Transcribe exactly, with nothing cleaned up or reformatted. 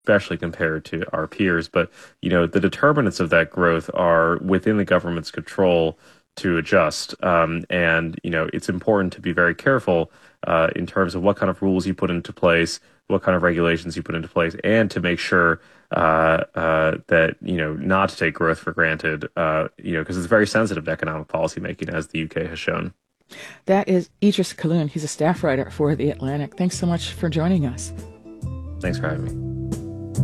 especially compared to our peers. But, you know, the determinants of that growth are within the government's control to adjust. Um, and, you know, it's important to be very careful uh, in terms of what kind of rules you put into place, what kind of regulations you put into place, and to make sure uh, uh, that, you know, not to take growth for granted, uh, you know, because it's very sensitive to economic policymaking, as the U K has shown. That is Idris Kaloun. He's a staff writer for The Atlantic. Thanks so much for joining us. Thanks for having me.